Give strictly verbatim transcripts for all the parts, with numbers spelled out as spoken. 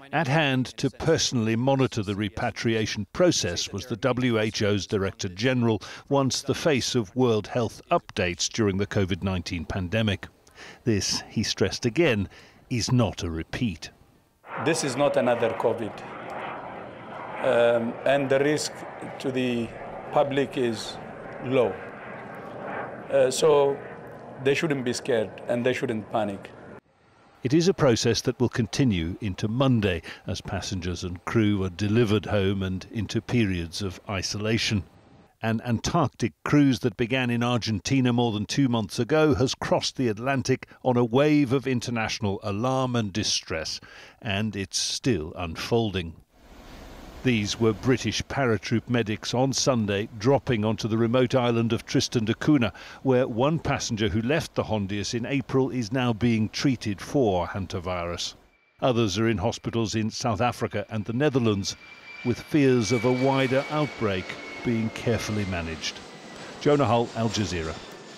At hand to personally monitor the repatriation process was the W H O's Director General, once the face of World Health updates during the COVID nineteen pandemic. This, he stressed again, is not a repeat. This is not another COVID. Um, and the risk to the public is low. Uh, so they shouldn't be scared and they shouldn't panic. It is a process that will continue into Monday as passengers and crew are delivered home and into periods of isolation. An Antarctic cruise that began in Argentina more than two months ago has crossed the Atlantic on a wave of international alarm and distress, and it's still unfolding. These were British paratroop medics on Sunday dropping onto the remote island of Tristan da Cunha, where one passenger who left the Hondius in April is now being treated for hantavirus. Others are in hospitals in South Africa and the Netherlands, with fears of a wider outbreak being carefully managed. Jonah Hull, Al Jazeera.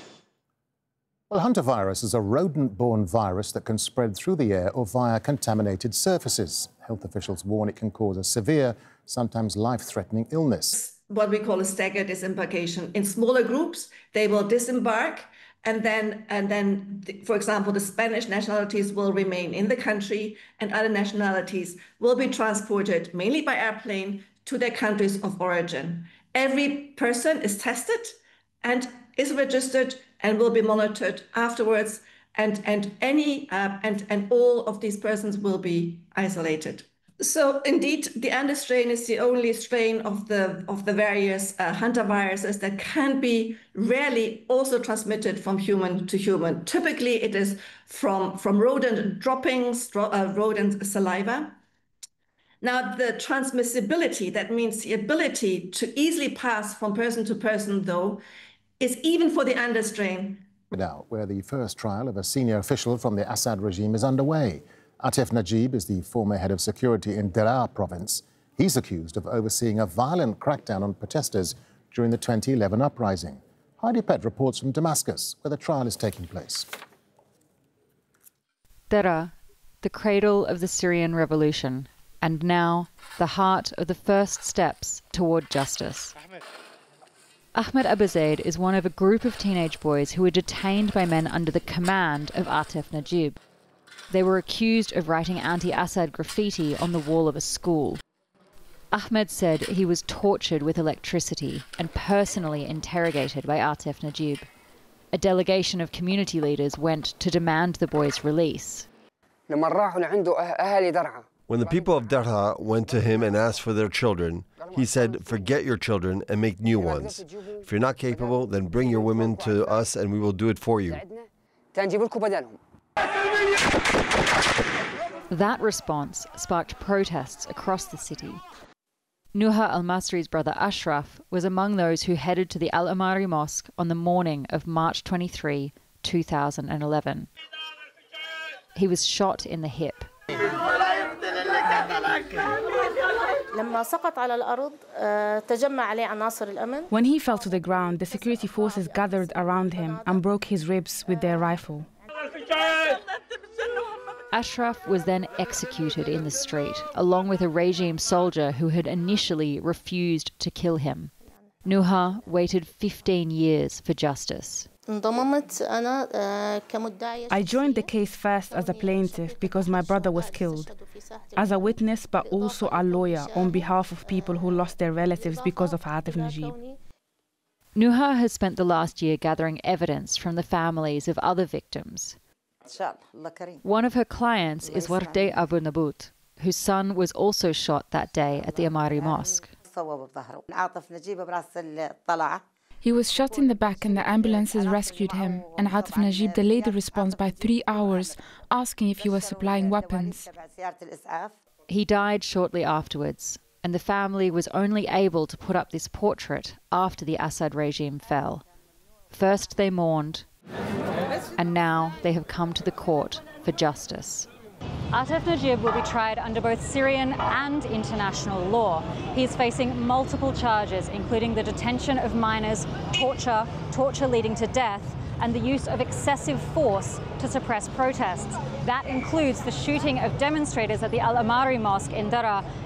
Well, hantavirus is a rodent-borne virus that can spread through the air or via contaminated surfaces. Health officials warn it can cause a severe, sometimes life-threatening illness. What we call a staggered disembarkation. In smaller groups, they will disembark, and then, and then, for example, the Spanish nationalities will remain in the country, and other nationalities will be transported, mainly by airplane, to their countries of origin. Every person is tested and is registered and will be monitored afterwards, and and any uh, and and all of these persons will be isolated. So indeed, the Andes strain is the only strain of the of the various uh, hantaviruses that can be rarely also transmitted from human to human. Typically, it is from from rodent droppings, uh, rodent saliva. Now, the transmissibility, that means the ability to easily pass from person to person, though, is even for the Andes strain. Now, where the first trial of a senior official from the Assad regime is underway. Atif Najib is the former head of security in Daraa province. He's accused of overseeing a violent crackdown on protesters during the twenty eleven uprising. Heidi Pett reports from Damascus, where the trial is taking place. Daraa, the cradle of the Syrian revolution, and now the heart of the first steps toward justice. Ahmed Abu Zaid is one of a group of teenage boys who were detained by men under the command of Atif Najib. They were accused of writing anti-Assad graffiti on the wall of a school. Ahmed said he was tortured with electricity and personally interrogated by Atif Najib. A delegation of community leaders went to demand the boys' release. When the people of Daraa went to him and asked for their children, he said, forget your children and make new ones. If you're not capable, then bring your women to us and we will do it for you. That response sparked protests across the city. Nuha al-Masri's brother Ashraf was among those who headed to the Al-Amari Mosque on the morning of March twenty-third, two thousand eleven. He was shot in the hip. When he fell to the ground, the security forces gathered around him and broke his ribs with their rifle. Ashraf was then executed in the street, along with a regime soldier who had initially refused to kill him. Nuha waited fifteen years for justice. I joined the case first as a plaintiff because my brother was killed, as a witness but also a lawyer on behalf of people who lost their relatives because of Atif Najib. Nuha has spent the last year gathering evidence from the families of other victims. One of her clients is Wardeh Abu Nabut, whose son was also shot that day at the Amari Mosque. He was shot in the back and the ambulances rescued him, and Atif Najib delayed the response by three hours, asking if he was supplying weapons. He died shortly afterwards, and the family was only able to put up this portrait after the Assad regime fell. First they mourned, and now they have come to the court for justice. Atif Najib will be tried under both Syrian and international law. He's facing multiple charges, including the detention of minors, torture, torture leading to death, and the use of excessive force to suppress protests. That includes the shooting of demonstrators at the Al Amari Mosque in Daraa